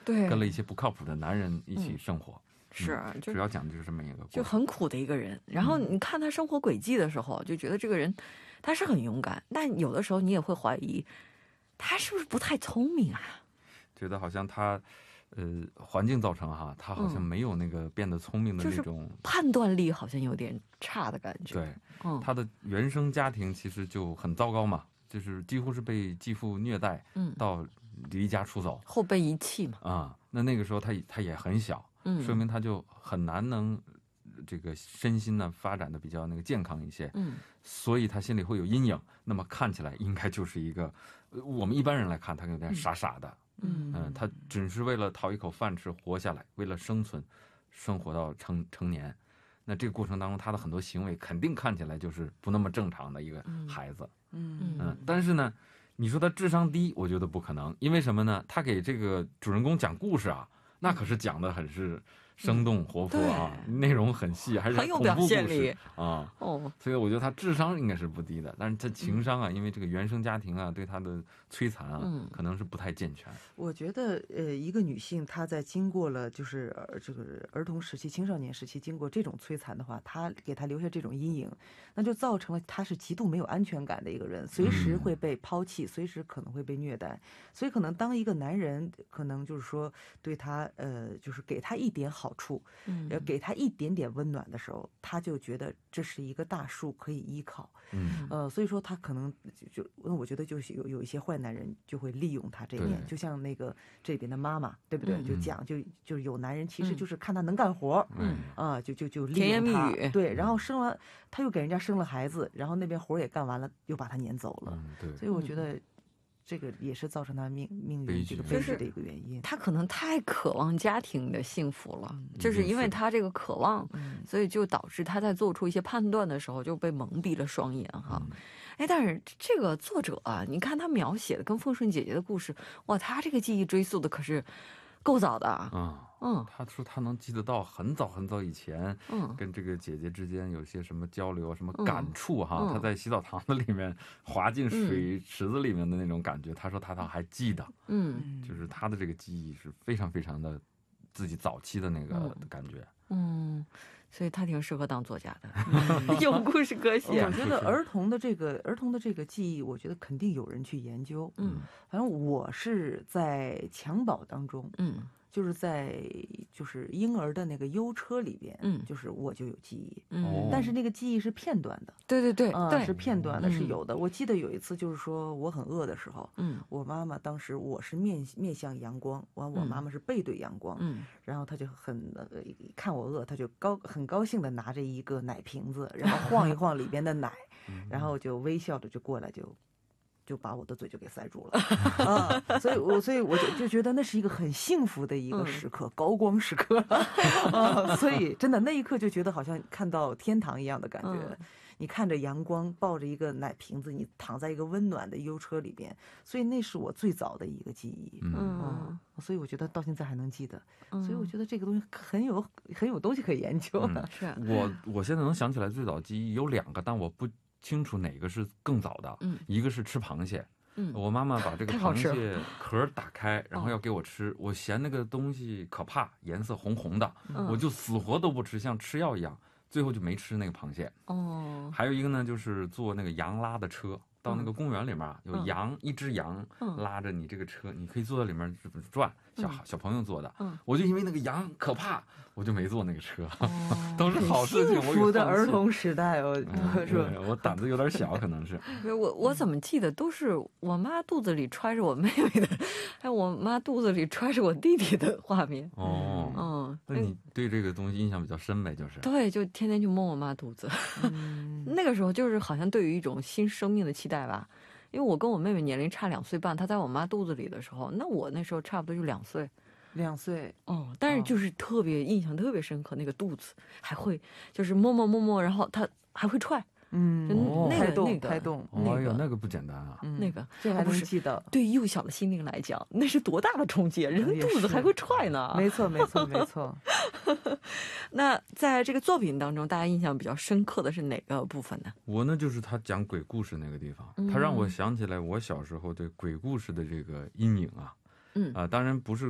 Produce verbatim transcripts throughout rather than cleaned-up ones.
对， 跟了一些不靠谱的男人一起生活。 是， 主要讲的就是这么一个过程， 就很苦的一个人。然后你看他生活轨迹的时候，就觉得这个人他是很勇敢，但有的时候你也会怀疑他是不是不太聪明啊？ 觉得好像他，呃，环境造成哈，他好像没有那个变得聪明的那种、 就是、判断力，好像有点差的感觉。 对， 嗯， 他的原生家庭其实就很糟糕嘛，就是几乎是被继父虐待，嗯，到离家出走， 后被遗弃嘛。 啊、嗯，那那个时候他他也很小。嗯，说明他就很难能这个身心呢发展的比较那个健康一些，嗯，所以他心里会有阴影。那么看起来应该就是一个，我们一般人来看他有点傻傻的，嗯嗯，他只是为了讨一口饭吃活下来，为了生存，生活到成成年。那这个过程当中，他的很多行为肯定看起来就是不那么正常的一个孩子，嗯嗯，但是呢，你说他智商低，我觉得不可能，因为什么呢？他给这个主人公讲故事啊。那可是讲的很是生动活泼啊，嗯、内容很细，还是很有表现力啊。哦，所以我觉得他智商应该是不低的，但是他情商啊，嗯、因为这个原生家庭啊对他的摧残啊，嗯、可能是不太健全。 我觉得，呃，一个女性她在经过了就是这个儿童时期、青少年时期经过这种摧残的话，她给她留下这种阴影，那就造成了她是极度没有安全感的一个人，随时会被抛弃，嗯、随时可能会被虐待。所以，可能当一个男人可能就是说对她。呃，就是给他一点好处，嗯，给他一点点温暖的时候，他就觉得这是一个大树可以依靠，嗯，呃，所以说他可能就，那我觉得就是有有一些坏男人就会利用他这一点，就像那个这边的妈妈，对不对？嗯、就讲就就是有男人其实就是看他能干活，嗯啊，就就就利用他， 甜言蜜语， 对，然后生完他又给人家生了孩子，然后那边活也干完了，又把他撵走了， 嗯，对， 所以我觉得。这个也是造成他命命运这个悲剧的一个原因。 他可能太渴望家庭的幸福了，嗯、就是因为他这个渴望，嗯、所以就导致他在做出一些判断的时候就被蒙蔽了双眼哈。嗯、哎，但是这个作者啊，你看他描写的跟凤顺姐姐的故事，哇，他这个记忆追溯的可是够早的啊。 嗯嗯，他说他能记得到很早很早以前，嗯，跟这个姐姐之间有些什么交流，什么感触哈。嗯、他在洗澡堂子里面滑进水池子里面的那种感觉，嗯、他说他倒还记得，嗯，就是他的这个记忆是非常非常的自己早期的那个感觉， 嗯，嗯所以他挺适合当作家的，嗯、有故事可写。 我觉得儿童的这个儿童的这个记忆，我觉得肯定有人去研究，嗯，反正我是在襁褓当中，嗯。就是在就是婴儿的那个优车里边，嗯，就是我就有记忆，嗯，但是那个记忆是片段的， 对对对， 啊、 对呃，是片段的，是有的。嗯、我记得有一次就是说我很饿的时候，嗯，我妈妈当时我是面面向阳光，完我妈妈是背对阳光，嗯，然后她就很呃看我饿，她就高很高兴的拿着一个奶瓶子，然后晃一晃里边的奶，然后就微笑着就过来就。就把我的嘴就给塞住了啊！所以我所以我就就觉得那是一个很幸福的一个时刻，嗯、高光时刻啊！所以真的那一刻就觉得好像看到天堂一样的感觉。嗯、你看着阳光，抱着一个奶瓶子，你躺在一个温暖的优车里边，所以那是我最早的一个记忆。嗯，嗯所以我觉得到现在还能记得。嗯、所以我觉得这个东西很有很有东西可以研究的。 嗯、是我我现在能想起来最早记忆有两个，但我不。清楚哪个是更早的？嗯，一个是吃螃蟹，嗯，我妈妈把这个螃蟹壳打开，然后要给我吃，我嫌那个东西可怕，颜色红红的，嗯、我就死活都不吃，像吃药一样，最后就没吃那个螃蟹。哦，还有一个呢，就是坐那个羊拉的车。到那个公园里面有羊，嗯、一只羊拉着你这个车，嗯、你可以坐在里面转，小、嗯、小朋友坐的。嗯、我就因为那个羊可怕，我就没坐那个车。哦、都是好事情，我幸福的儿童时代，我嗯、是我胆子有点小，可能是。 我我怎么记得都是我妈肚子里揣着我妹妹的，还有我妈肚子里揣着我弟弟的画面。 哦，嗯，那你对这个东西印象比较深呗？就是。 对，就天天就摸我妈肚子。嗯、那个时候就是好像对于一种新生命的期待。吧，因为我跟我妹妹年龄差两岁半，她在我妈肚子里的时候，那我那时候差不多就两岁， 两岁哦，但是就是特别、哦、印象特别深刻，那个肚子还会就是摸摸摸摸，然后她还会踹。嗯，那个那个胎动， 哎呦，那个不简单啊！ 那个这还能记得， 对幼小的心灵来讲，那是多大的冲击！人肚子还会踹呢， 没错，没错，没错。 那在这个作品当中，大家印象比较深刻的是哪个部分呢？ 我呢，就是他讲鬼故事那个地方，他让我想起来我小时候对鬼故事的这个阴影啊。嗯啊、呃，当然不是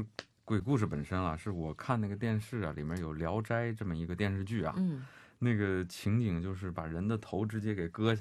鬼故事本身啊，是我看那个电视啊，里面有《聊斋》这么一个电视剧啊，嗯，那个情景就是把人的头直接给割下。